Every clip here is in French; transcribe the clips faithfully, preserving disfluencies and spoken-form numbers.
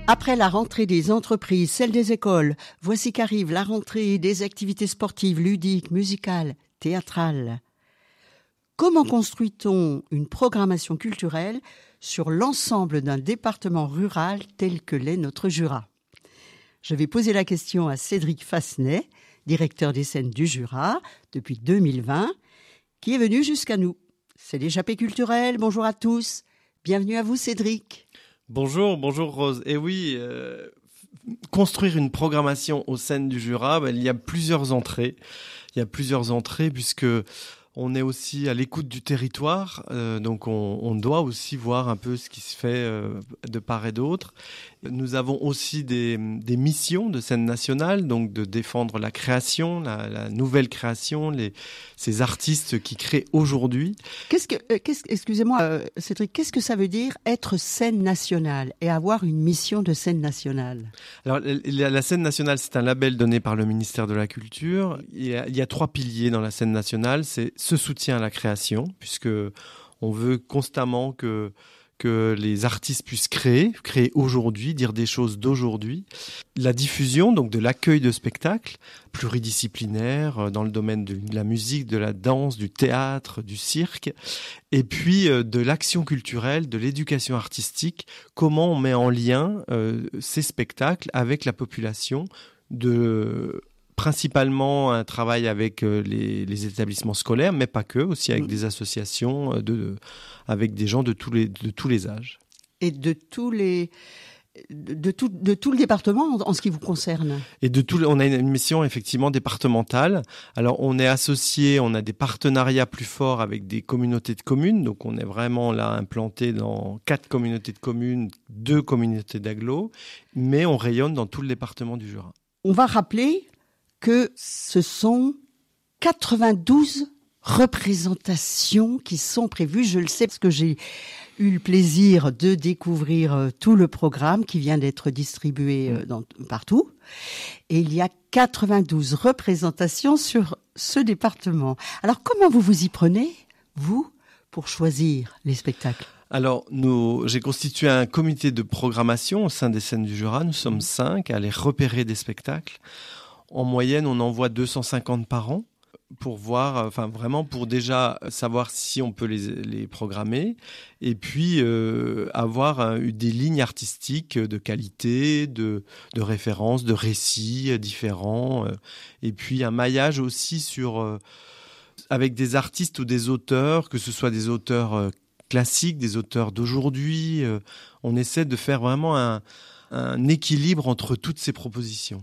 Après la rentrée des entreprises, celle des écoles, voici qu'arrive la rentrée des activités sportives, ludiques, musicales, théâtrales. Comment construit-on une programmation culturelle sur l'ensemble d'un département rural tel que l'est notre Jura ? Je vais poser la question à Cédric Fassenet, directeur des scènes du Jura depuis deux mille vingt, qui est venu jusqu'à nous. C'est l'échappée culturelle, bonjour à tous. Bienvenue à vous Cédric. Bonjour, bonjour Rose. Et oui, euh, construire une programmation aux scènes du Jura, ben, il y a plusieurs entrées. Il y a plusieurs entrées puisque on est aussi à l'écoute du territoire, euh, donc on, on doit aussi voir un peu ce qui se fait euh, de part et d'autre. Nous avons aussi des, des missions de scène nationale, donc de défendre la création, la, la nouvelle création, les, ces artistes qui créent aujourd'hui. Qu'est-ce que, euh, qu'est-ce, excusez-moi, euh, Cédric, qu'est-ce que ça veut dire être scène nationale et avoir une mission de scène nationale ? Alors, la, la scène nationale, c'est un label donné par le ministère de la Culture. Il y a, il y a trois piliers dans la scène nationale. C'est ce soutien à la création, puisque on veut constamment que que les artistes puissent créer, créer aujourd'hui, dire des choses d'aujourd'hui. La diffusion, donc de l'accueil de spectacles pluridisciplinaires dans le domaine de la musique, de la danse, du théâtre, du cirque, et puis euh, de l'action culturelle, de l'éducation artistique, comment on met en lien euh, ces spectacles avec la population, de principalement un travail avec euh, les, les établissements scolaires, mais pas que, aussi avec mmh. des associations, de, de, avec des gens de tous les, de tous les âges. Et de tous les... De tout, de tout le département en, en ce qui vous concerne. Et de tout, on a une mission effectivement départementale. Alors on est associé, on a des partenariats plus forts avec des communautés de communes. Donc on est vraiment là implanté dans quatre communautés de communes, deux communautés d'agglos, mais on rayonne dans tout le département du Jura. On va rappeler que ce sont quatre-vingt-douze représentations qui sont prévues. Je le sais parce que j'ai eu le plaisir de découvrir tout le programme qui vient d'être distribué dans, partout. Et il y a quatre-vingt-douze représentations sur ce département. Alors, comment vous vous y prenez, vous, pour choisir les spectacles ? Alors, nous, j'ai constitué un comité de programmation au sein des scènes du Jura. Nous sommes cinq à aller repérer des spectacles. En moyenne, on envoie deux cent cinquante par an pour voir, enfin vraiment pour déjà savoir si on peut les, les programmer et puis euh, avoir un, des lignes artistiques de qualité, de, de références, de récits différents euh, et puis un maillage aussi sur euh, avec des artistes ou des auteurs, que ce soit des auteurs euh, classiques, des auteurs d'aujourd'hui. Euh, on essaie de faire vraiment un, un équilibre entre toutes ces propositions.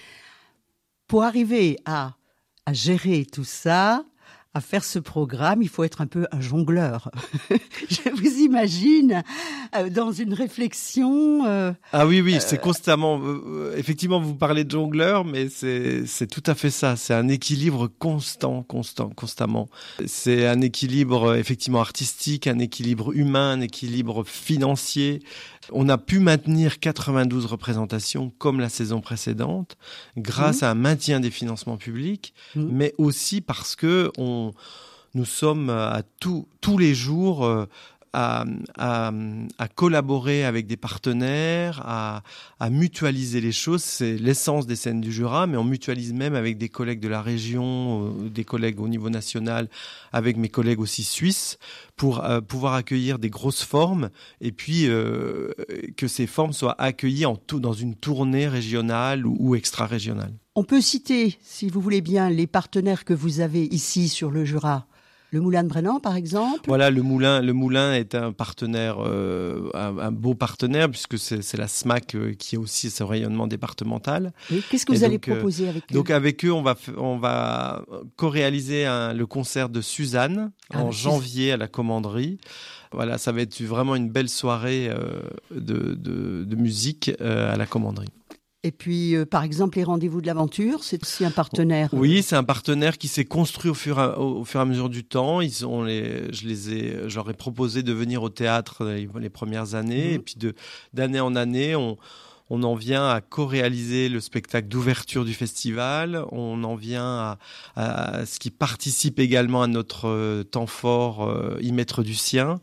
Pour arriver à, à gérer tout ça, à faire ce programme, il faut être un peu un jongleur. Je vous imagine euh, dans une réflexion. Euh, ah oui, oui, euh, c'est constamment. Euh, effectivement, vous parlez de jongleur, mais c'est c'est tout à fait ça. C'est un équilibre constant, constant, constamment. C'est un équilibre effectivement artistique, un équilibre humain, un équilibre financier. On a pu maintenir quatre-vingt-douze représentations comme la saison précédente, grâce mmh. à un maintien des financements publics, mmh. mais aussi parce que on, nous sommes à tout, tous les jours euh, à, à, à collaborer avec des partenaires, à, à mutualiser les choses. C'est l'essence des scènes du Jura, mais on mutualise même avec des collègues de la région, euh, des collègues au niveau national, avec mes collègues aussi suisses, pour euh, pouvoir accueillir des grosses formes et puis euh, que ces formes soient accueillies en tout, dans une tournée régionale ou, ou extra-régionale. On peut citer, si vous voulez bien, les partenaires que vous avez ici sur le Jura. Le Moulin de Brennan, par exemple. Voilà, le Moulin, le Moulin est un partenaire, euh, un, un beau partenaire, puisque c'est, c'est la S M A C euh, qui a aussi ce rayonnement départemental. Oui, qu'est-ce que vous Et allez donc, proposer euh, avec eux ? Donc avec eux, on va, on va co-réaliser un, le concert de Suzanne ah, en janvier à la Commanderie. Voilà, ça va être vraiment une belle soirée euh, de, de, de musique euh, à la Commanderie. Et puis, euh, par exemple, les Rendez-vous de l'Aventure, c'est aussi un partenaire. Euh... Oui, c'est un partenaire qui s'est construit au fur, et, au, au fur et à mesure du temps. Ils ont les, je les ai, je leur ai proposé de venir au théâtre les, les premières années, mmh. et puis de, d'année en année, on, on en vient à co-réaliser le spectacle d'ouverture du festival. On en vient à, à ce qui participe également à notre temps fort, euh, y mettre du sien.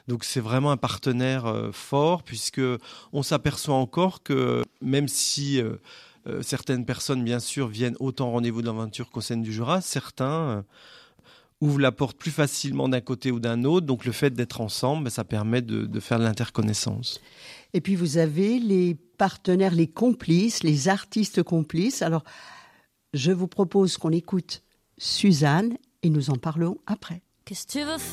Donc c'est vraiment un partenaire euh, fort, puisque on s'aperçoit encore que même si euh, euh, certaines personnes, bien sûr, viennent autant au Rendez-vous de l'aventure qu'au Scènes du Jura, certains euh, ouvrent la porte plus facilement d'un côté ou d'un autre. Donc le fait d'être ensemble, ben, ça permet de, de faire de l'interconnaissance. Et puis vous avez les partenaires, les complices, les artistes complices. Alors, je vous propose qu'on écoute Suzanne et nous en parlons après. Qu'est-ce que tu veux